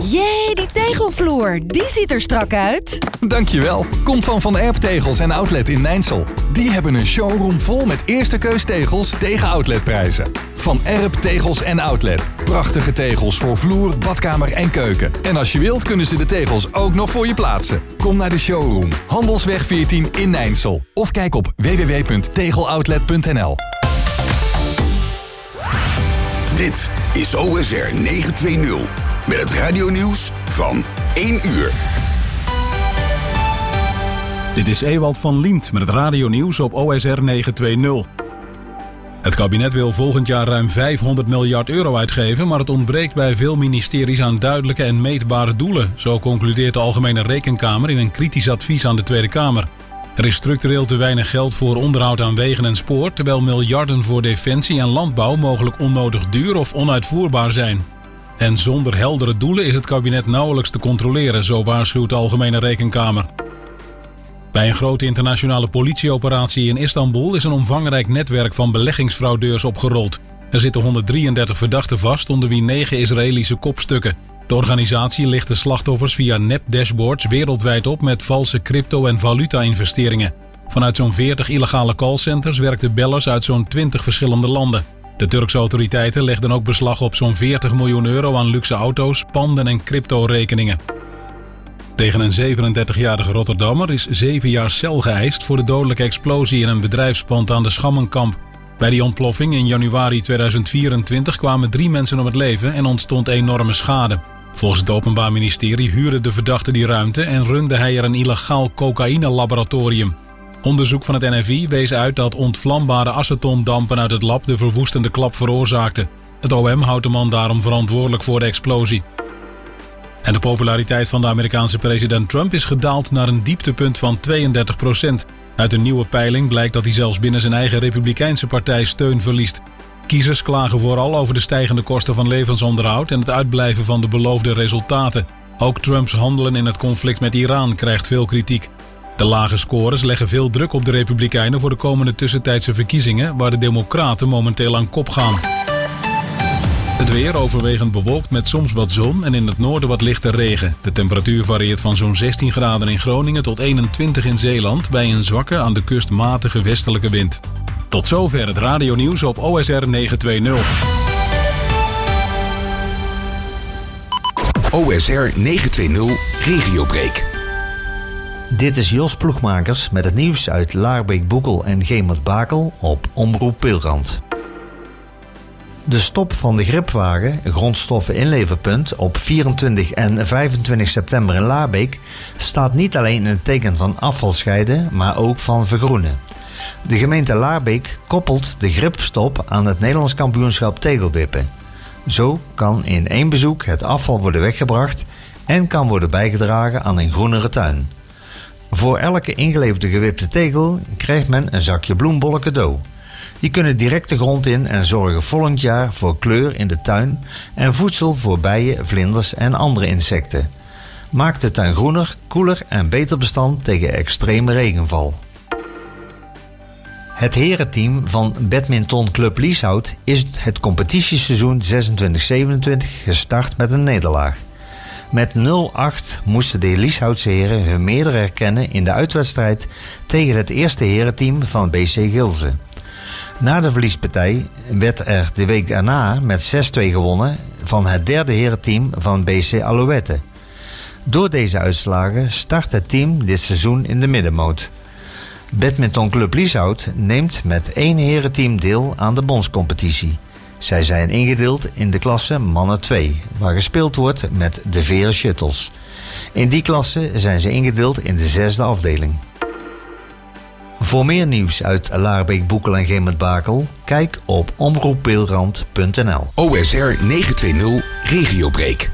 Jee, die tegelvloer, die ziet er strak uit. Dankjewel. Komt van Erp Tegels en Outlet in Nijnsel. Die hebben een showroom vol met eerste keus tegels tegen outletprijzen. Van Erp Tegels en Outlet. Prachtige tegels voor vloer, badkamer en keuken. En als je wilt kunnen ze de tegels ook nog voor je plaatsen. Kom naar de showroom. Handelsweg 14 in Nijnsel. Of kijk op www.tegeloutlet.nl. Dit is OSR 920 met het radionieuws van 1 uur. Dit is Ewald van Liemt met het radionieuws op OSR 920. Het kabinet wil volgend jaar ruim 500 miljard euro uitgeven, maar het ontbreekt bij veel ministeries aan duidelijke en meetbare doelen. Zo concludeert de Algemene Rekenkamer in een kritisch advies aan de Tweede Kamer. Er is structureel te weinig geld voor onderhoud aan wegen en spoor, terwijl miljarden voor defensie en landbouw mogelijk onnodig duur of onuitvoerbaar zijn. En zonder heldere doelen is het kabinet nauwelijks te controleren, zo waarschuwt de Algemene Rekenkamer. Bij een grote internationale politieoperatie in Istanbul is een omvangrijk netwerk van beleggingsfraudeurs opgerold. Er zitten 133 verdachten vast, onder wie 9 Israëlische kopstukken. De organisatie licht de slachtoffers via nep-dashboards wereldwijd op met valse crypto- en valuta-investeringen. Vanuit zo'n 40 illegale callcenters werkten bellers uit zo'n 20 verschillende landen. De Turkse autoriteiten legden ook beslag op zo'n 40 miljoen euro aan luxe auto's, panden en crypto-rekeningen. Tegen een 37-jarige Rotterdammer is 7 jaar cel geëist voor de dodelijke explosie in een bedrijfspand aan de Schammenkamp. Bij die ontploffing in januari 2024 kwamen 3 mensen om het leven en ontstond enorme schade. Volgens het Openbaar Ministerie huurde de verdachte die ruimte en runde hij er een illegaal cocaïne-laboratorium. Onderzoek van het NFI wees uit dat ontvlambare acetondampen uit het lab de verwoestende klap veroorzaakten. Het OM houdt de man daarom verantwoordelijk voor de explosie. En de populariteit van de Amerikaanse president Trump is gedaald naar een dieptepunt van 32%. Uit een nieuwe peiling blijkt dat hij zelfs binnen zijn eigen Republikeinse partij steun verliest. Kiezers klagen vooral over de stijgende kosten van levensonderhoud en het uitblijven van de beloofde resultaten. Ook Trumps handelen in het conflict met Iran krijgt veel kritiek. De lage scores leggen veel druk op de Republikeinen voor de komende tussentijdse verkiezingen, waar de Democraten momenteel aan kop gaan. Het weer overwegend bewolkt met soms wat zon en in het noorden wat lichte regen. De temperatuur varieert van zo'n 16 graden in Groningen tot 21 in Zeeland bij een zwakke aan de kust matige westelijke wind. Tot zover het radionieuws op OSR 920. OSR 920 Regiobreak. Dit is Jos Ploegmakers met het nieuws uit Laarbeek, Boekel en Gemert-Bakel op Omroep Pilrand. De stop van de gripwagen, grondstoffen-inleverpunt, op 24 en 25 september in Laarbeek staat niet alleen in het teken van afvalscheiden, maar ook van vergroenen. De gemeente Laarbeek koppelt de gripstop aan het Nederlands kampioenschap tegelwippen. Zo kan in 1 bezoek het afval worden weggebracht en kan worden bijgedragen aan een groenere tuin. Voor elke ingeleverde gewipte tegel krijgt men een zakje bloembollen cadeau. Die kunnen direct de grond in en zorgen volgend jaar voor kleur in de tuin en voedsel voor bijen, vlinders en andere insecten. Maakt de tuin groener, koeler en beter bestand tegen extreme regenval. Het herenteam van badmintonclub Lieshout is het competitieseizoen 26-27 gestart met een nederlaag. Met 0-8 moesten de Lieshoutse heren hun meerdere herkennen in de uitwedstrijd tegen het eerste herenteam van BC Gilze. Na de verliespartij werd er de week daarna met 6-2 gewonnen van het derde herenteam van BC Alouette. Door deze uitslagen start het team dit seizoen in de middenmoot. Badmintonclub Lieshout neemt met 1 herenteam deel aan de bondscompetitie. Zij zijn ingedeeld in de klasse mannen 2, waar gespeeld wordt met de Veren Shuttles. In die klasse zijn ze ingedeeld in de 6e afdeling. Voor meer nieuws uit Laarbeek, Boekel en Gemert-Bakel, kijk op omroeppeelrand.nl. OSR 920 Regiobreak.